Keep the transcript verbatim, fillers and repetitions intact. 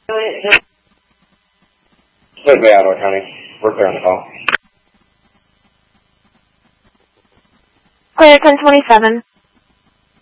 Bay, Ottawa County. We're clear on the call. Clear ten twenty-seven.